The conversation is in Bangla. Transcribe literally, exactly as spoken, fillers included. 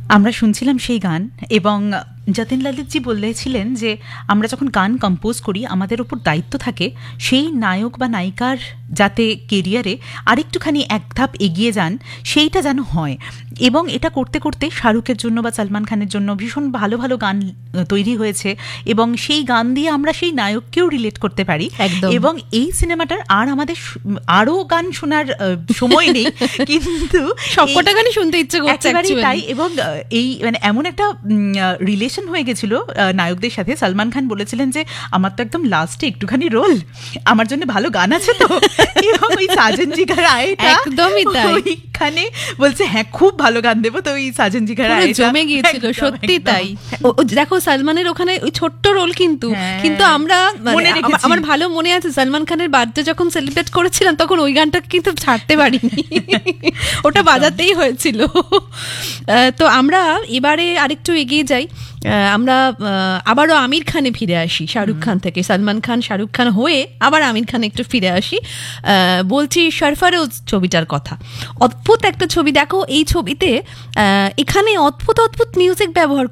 আমরা শুনছিলাম সেই গান, এবং যতীন ললিতজি বলেছিলেন যে আমরা যখন গান কম্পোজ করি আমাদের ওপর দায়িত্ব থাকে সেই নায়ক বা নায়িকার যাতে কেরিয়ারে আরেকটুখানি এক ধাপ এগিয়ে যান সেইটা যেন হয়। এবং এটা করতে করতে শাহরুখের জন্য বা সালমান খানের জন্য ভীষণ ভালো ভালো গান তৈরি হয়েছে, এবং সেই গান দিয়ে আমরা সেই নায়ককেও রিলেট করতে পারি। এবং এই সিনেমাটার আর আমাদের আরও গান শোনার সময় নেই, কিন্তু সবকটা গানই শুনতে ইচ্ছে করছে তাই। এবং এই মানে এমন একটা রিলেশন হয়ে গেছিল নায়কদের সাথে, সালমান খান বলেছিলেন যে আমার তো একদম লাস্টে একটুখানি রোল, আমার জন্য ভালো গান আছে তো, এবং ওই সাজন জিগার আয়েটা একদমই তাই, ওইখানে বলছে হ্যাঁ খুব ভালো গান দেবো, তো ওই সাজন জিগার আয়েটা জমে গিয়েছিল। সত্যি তাই। দেখো সালমানের ওখানে ওই ছোট্ট রোল, কিন্তু কিন্তু আমরা আমার ভালো মনে আছে সালমান খানের বার্থডে যখন সেলিব্রেট করেছিলাম তখন ওই গানটা কিন্তু ছাড়তে পারিনি, ওটা বাজাতেই হয়েছিল। তো আমরা এবারে আরেকটু এগিয়ে যাই, আমরা আবারও আমির খানে ফিরে আসি। শাহরুখ খান থেকে সালমান খান, শাহরুখ খান হয়ে আবার আমির খান একটু ফিরে আসি। বলছি সরফরোজ ছবিটার কথা। অদ্ভুত একটা ছবি, দেখো এই ছবিতে এখানে অদ্ভুত অদ্ভুত মিউজিক ব্যবহার